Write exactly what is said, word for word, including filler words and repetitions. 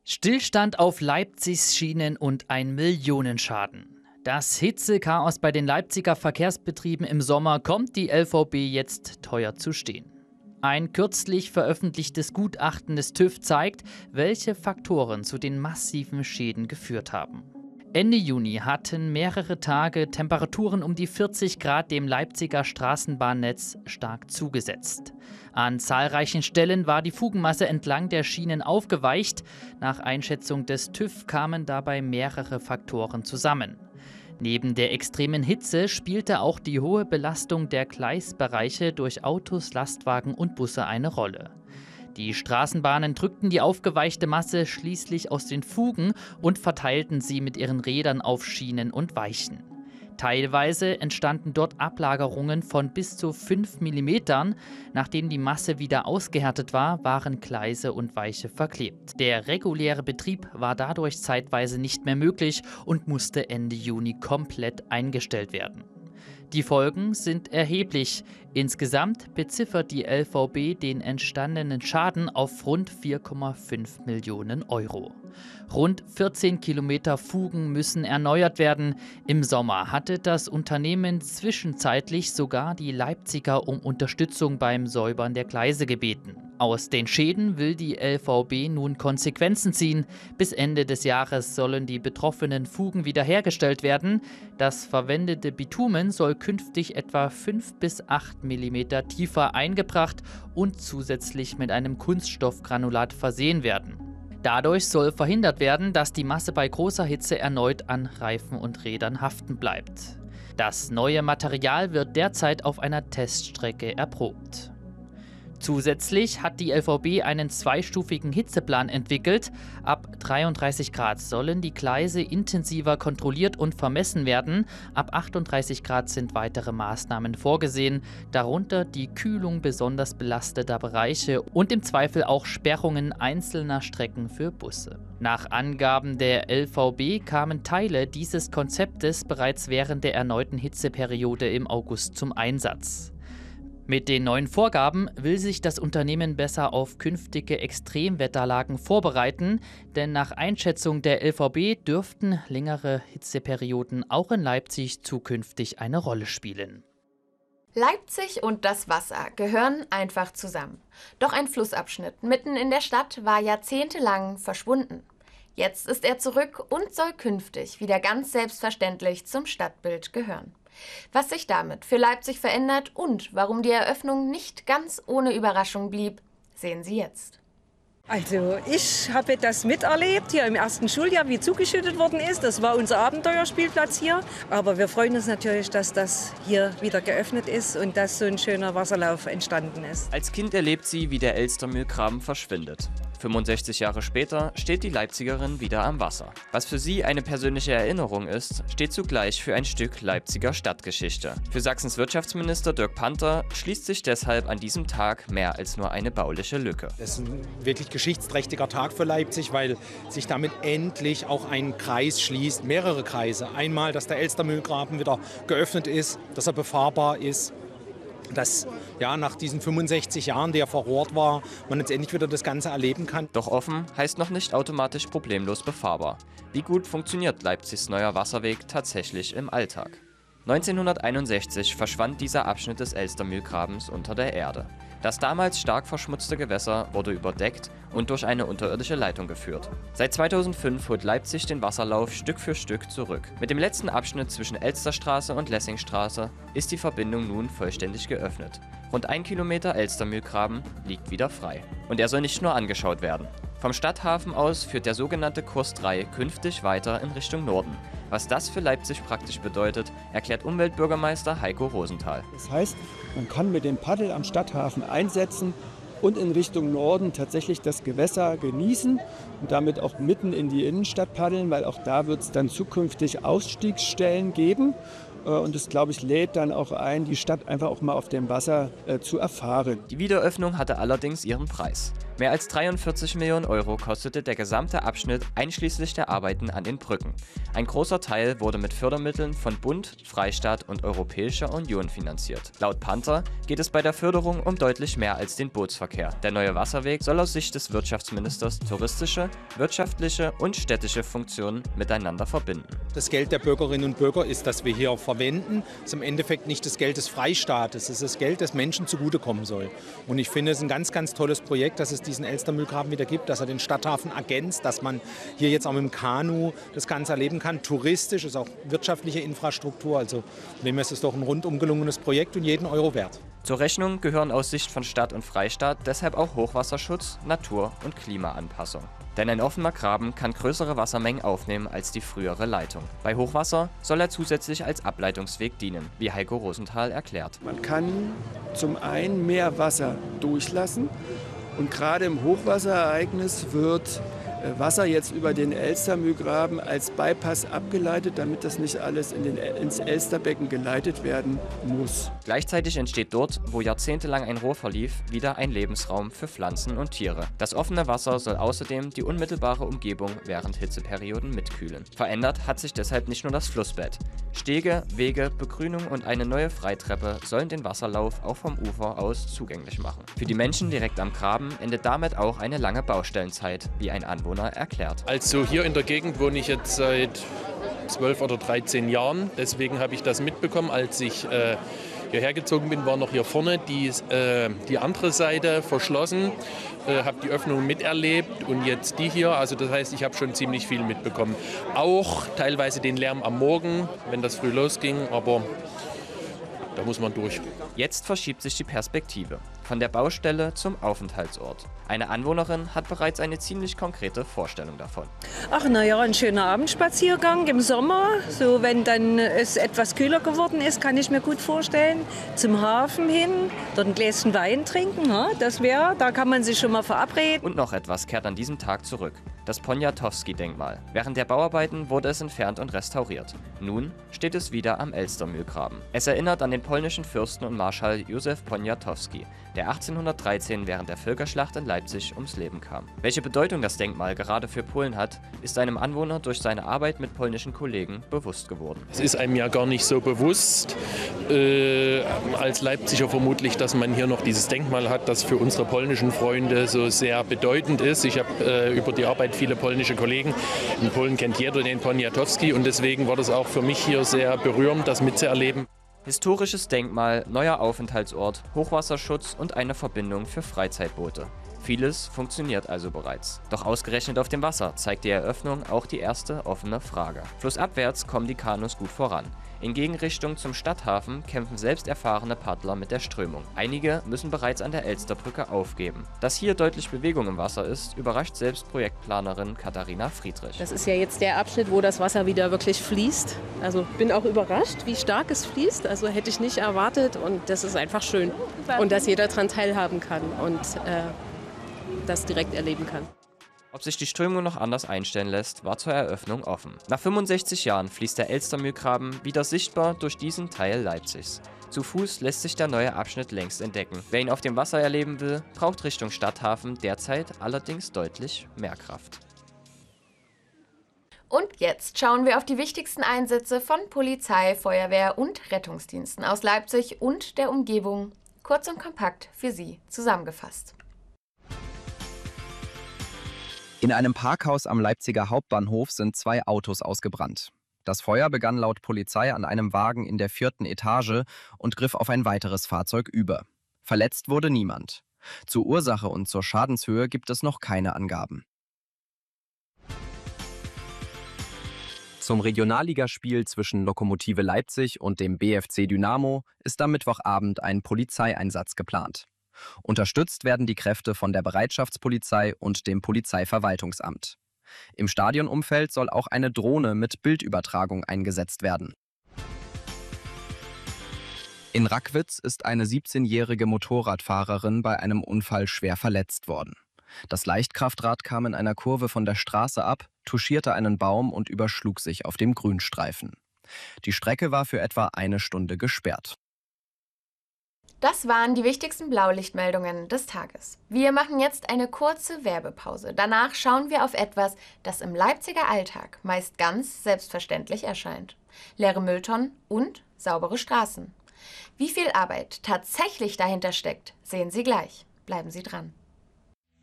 Stillstand auf Leipzigs Schienen und ein Millionenschaden. Das Hitzechaos bei den Leipziger Verkehrsbetrieben im Sommer kommt die L V B jetzt teuer zu stehen. Ein kürzlich veröffentlichtes Gutachten des TÜV zeigt, welche Faktoren zu den massiven Schäden geführt haben. Ende Juni hatten mehrere Tage Temperaturen um die vierzig Grad dem Leipziger Straßenbahnnetz stark zugesetzt. An zahlreichen Stellen war die Fugenmasse entlang der Schienen aufgeweicht. Nach Einschätzung des TÜV kamen dabei mehrere Faktoren zusammen. Neben der extremen Hitze spielte auch die hohe Belastung der Gleisbereiche durch Autos, Lastwagen und Busse eine Rolle. Die Straßenbahnen drückten die aufgeweichte Masse schließlich aus den Fugen und verteilten sie mit ihren Rädern auf Schienen und Weichen. Teilweise entstanden dort Ablagerungen von bis zu fünf Millimetern. Nachdem die Masse wieder ausgehärtet war, waren Gleise und Weiche verklebt. Der reguläre Betrieb war dadurch zeitweise nicht mehr möglich und musste Ende Juni komplett eingestellt werden. Die Folgen sind erheblich. Insgesamt beziffert die L V B den entstandenen Schaden auf rund vier Komma fünf Millionen Euro. Rund vierzehn Kilometer Fugen müssen erneuert werden. Im Sommer hatte das Unternehmen zwischenzeitlich sogar die Leipziger um Unterstützung beim Säubern der Gleise gebeten. Aus den Schäden will die L V B nun Konsequenzen ziehen. Bis Ende des Jahres sollen die betroffenen Fugen wiederhergestellt werden. Das verwendete Bitumen soll künftig etwa fünf bis acht Millimeter tiefer eingebracht und zusätzlich mit einem Kunststoffgranulat versehen werden. Dadurch soll verhindert werden, dass die Masse bei großer Hitze erneut an Reifen und Rädern haften bleibt. Das neue Material wird derzeit auf einer Teststrecke erprobt. Zusätzlich hat die L V B einen zweistufigen Hitzeplan entwickelt. Ab dreiunddreißig Grad sollen die Gleise intensiver kontrolliert und vermessen werden. Ab achtunddreißig Grad sind weitere Maßnahmen vorgesehen, darunter die Kühlung besonders belasteter Bereiche und im Zweifel auch Sperrungen einzelner Strecken für Busse. Nach Angaben der L V B kamen Teile dieses Konzeptes bereits während der erneuten Hitzeperiode im August zum Einsatz. Mit den neuen Vorgaben will sich das Unternehmen besser auf künftige Extremwetterlagen vorbereiten, denn nach Einschätzung der L V B dürften längere Hitzeperioden auch in Leipzig zukünftig eine Rolle spielen. Leipzig und das Wasser gehören einfach zusammen. Doch ein Flussabschnitt mitten in der Stadt war jahrzehntelang verschwunden. Jetzt ist er zurück und soll künftig wieder ganz selbstverständlich zum Stadtbild gehören. Was sich damit für Leipzig verändert und warum die Eröffnung nicht ganz ohne Überraschung blieb, sehen Sie jetzt. Also ich habe das miterlebt hier im ersten Schuljahr, wie zugeschüttet worden ist. Das war unser Abenteuerspielplatz hier. Aber wir freuen uns natürlich, dass das hier wieder geöffnet ist und dass so ein schöner Wasserlauf entstanden ist. Als Kind erlebt sie, wie der Elstermühlgraben verschwindet. fünfundsechzig Jahre später steht die Leipzigerin wieder am Wasser. Was für sie eine persönliche Erinnerung ist, steht zugleich für ein Stück Leipziger Stadtgeschichte. Für Sachsens Wirtschaftsminister Dirk Panther schließt sich deshalb an diesem Tag mehr als nur eine bauliche Lücke. Das ist ein wirklich geschichtsträchtiger Tag für Leipzig, weil sich damit endlich auch ein Kreis schließt, mehrere Kreise. Einmal, dass der Elstermühlgraben wieder geöffnet ist, dass er befahrbar ist. Dass ja, nach diesen fünfundsechzig Jahren, die er verrohrt war, man jetzt endlich wieder das Ganze erleben kann. Doch offen heißt noch nicht automatisch problemlos befahrbar. Wie gut funktioniert Leipzigs neuer Wasserweg tatsächlich im Alltag? neunzehnhunderteinundsechzig verschwand dieser Abschnitt des Elstermühlgrabens unter der Erde. Das damals stark verschmutzte Gewässer wurde überdeckt und durch eine unterirdische Leitung geführt. Seit zweitausendfünf holt Leipzig den Wasserlauf Stück für Stück zurück. Mit dem letzten Abschnitt zwischen Elsterstraße und Lessingstraße ist die Verbindung nun vollständig geöffnet. Rund ein Kilometer Elstermühlgraben liegt wieder frei. Und er soll nicht nur angeschaut werden. Vom Stadthafen aus führt der sogenannte Kurs drei künftig weiter in Richtung Norden. Was das für Leipzig praktisch bedeutet, erklärt Umweltbürgermeister Heiko Rosenthal. Das heißt, man kann mit dem Paddel am Stadthafen einsetzen und in Richtung Norden tatsächlich das Gewässer genießen und damit auch mitten in die Innenstadt paddeln, weil auch da wird es dann zukünftig Ausstiegsstellen geben. Und das, glaube ich, lädt dann auch ein, die Stadt einfach auch mal auf dem Wasser äh, zu erfahren. Die Wiederöffnung hatte allerdings ihren Preis. Mehr als dreiundvierzig Millionen Euro kostete der gesamte Abschnitt einschließlich der Arbeiten an den Brücken. Ein großer Teil wurde mit Fördermitteln von Bund, Freistaat und Europäischer Union finanziert. Laut Panther geht es bei der Förderung um deutlich mehr als den Bootsverkehr. Der neue Wasserweg soll aus Sicht des Wirtschaftsministers touristische, wirtschaftliche und städtische Funktionen miteinander verbinden. Das Geld der Bürgerinnen und Bürger ist, das wir hier verwenden, ist im Endeffekt nicht das Geld des Freistaates, es ist das Geld, das Menschen zugutekommen soll. Und ich finde es ein ganz, ganz tolles Projekt, dass es diesen Elstermühlgraben wieder gibt, dass er den Stadthafen ergänzt, dass man hier jetzt auch mit dem Kanu das Ganze erleben kann. Touristisch ist auch wirtschaftliche Infrastruktur, also nehmen wir es ist doch ein rundum gelungenes Projekt und jeden Euro wert. Zur Rechnung gehören aus Sicht von Stadt und Freistaat deshalb auch Hochwasserschutz, Natur- und Klimaanpassung. Denn ein offener Graben kann größere Wassermengen aufnehmen als die frühere Leitung. Bei Hochwasser soll er zusätzlich als Ableitungsweg dienen, wie Heiko Rosenthal erklärt. Man kann zum einen mehr Wasser durchlassen und gerade im Hochwasserereignis wird Wasser jetzt über den Elstermühlgraben als Bypass abgeleitet, damit das nicht alles in den, ins Elsterbecken geleitet werden muss. Gleichzeitig entsteht dort, wo jahrzehntelang ein Rohr verlief, wieder ein Lebensraum für Pflanzen und Tiere. Das offene Wasser soll außerdem die unmittelbare Umgebung während Hitzeperioden mitkühlen. Verändert hat sich deshalb nicht nur das Flussbett. Stege, Wege, Begrünung und eine neue Freitreppe sollen den Wasserlauf auch vom Ufer aus zugänglich machen. Für die Menschen direkt am Graben endet damit auch eine lange Baustellenzeit, wie ein Anwohner erklärt. Also hier in der Gegend wohne ich jetzt seit zwölf oder dreizehn Jahren. Deswegen habe ich das mitbekommen, als ich äh, hierher gezogen bin, war noch hier vorne die, äh, die andere Seite verschlossen. Äh, habe die Öffnung miterlebt und jetzt die hier. Also das heißt, ich habe schon ziemlich viel mitbekommen. Auch teilweise den Lärm am Morgen, wenn das früh losging, aber da muss man durch. Jetzt verschiebt sich die Perspektive. Von der Baustelle zum Aufenthaltsort. Eine Anwohnerin hat bereits eine ziemlich konkrete Vorstellung davon. Ach naja, ein schöner Abendspaziergang im Sommer. So, wenn dann es etwas kühler geworden ist, kann ich mir gut vorstellen. Zum Hafen hin, dort ein Gläschen Wein trinken. Ha? Das wäre, da kann man sich schon mal verabreden. Und noch etwas kehrt an diesem Tag zurück. Das Poniatowski-Denkmal. Während der Bauarbeiten wurde es entfernt und restauriert. Nun steht es wieder am Elstermühlgraben. Es erinnert an den polnischen Fürsten und Marschall Józef Poniatowski, der achtzehnhundertdreizehn während der Völkerschlacht in Leipzig ums Leben kam. Welche Bedeutung das Denkmal gerade für Polen hat, ist einem Anwohner durch seine Arbeit mit polnischen Kollegen bewusst geworden. Es ist einem ja gar nicht so bewusst, äh, als Leipziger vermutlich, dass man hier noch dieses Denkmal hat, das für unsere polnischen Freunde so sehr bedeutend ist. Ich habe äh, über die Arbeit viele polnische Kollegen. In Polen kennt jeder den Poniatowski und deswegen war das auch für mich hier sehr berührend, das mitzuerleben. Historisches Denkmal, neuer Aufenthaltsort, Hochwasserschutz und eine Verbindung für Freizeitboote. Vieles funktioniert also bereits. Doch ausgerechnet auf dem Wasser zeigt die Eröffnung auch die erste offene Frage. Flussabwärts kommen die Kanus gut voran. In Gegenrichtung zum Stadthafen kämpfen selbst erfahrene Paddler mit der Strömung. Einige müssen bereits an der Elsterbrücke aufgeben. Dass hier deutlich Bewegung im Wasser ist, überrascht selbst Projektplanerin Katharina Friedrich. Das ist ja jetzt der Abschnitt, wo das Wasser wieder wirklich fließt. Also bin auch überrascht, wie stark es fließt. Also hätte ich nicht erwartet und das ist einfach schön. Und dass jeder daran teilhaben kann und äh, das direkt erleben kann. Ob sich die Strömung noch anders einstellen lässt, war zur Eröffnung offen. Nach fünfundsechzig Jahren fließt der Elstermühlgraben wieder sichtbar durch diesen Teil Leipzigs. Zu Fuß lässt sich der neue Abschnitt längst entdecken. Wer ihn auf dem Wasser erleben will, braucht Richtung Stadthafen derzeit allerdings deutlich mehr Kraft. Und jetzt schauen wir auf die wichtigsten Einsätze von Polizei, Feuerwehr und Rettungsdiensten aus Leipzig und der Umgebung. Kurz und kompakt für Sie zusammengefasst. In einem Parkhaus am Leipziger Hauptbahnhof sind zwei Autos ausgebrannt. Das Feuer begann laut Polizei an einem Wagen in der vierten Etage und griff auf ein weiteres Fahrzeug über. Verletzt wurde niemand. Zur Ursache und zur Schadenshöhe gibt es noch keine Angaben. Zum Regionalligaspiel zwischen Lokomotive Leipzig und dem B F C Dynamo ist am Mittwochabend ein Polizeieinsatz geplant. Unterstützt werden die Kräfte von der Bereitschaftspolizei und dem Polizeiverwaltungsamt. Im Stadionumfeld soll auch eine Drohne mit Bildübertragung eingesetzt werden. In Rackwitz ist eine siebzehnjährige Motorradfahrerin bei einem Unfall schwer verletzt worden. Das Leichtkraftrad kam in einer Kurve von der Straße ab, touchierte einen Baum und überschlug sich auf dem Grünstreifen. Die Strecke war für etwa eine Stunde gesperrt. Das waren die wichtigsten Blaulichtmeldungen des Tages. Wir machen jetzt eine kurze Werbepause. Danach schauen wir auf etwas, das im Leipziger Alltag meist ganz selbstverständlich erscheint. Leere Mülltonnen und saubere Straßen. Wie viel Arbeit tatsächlich dahinter steckt, sehen Sie gleich. Bleiben Sie dran.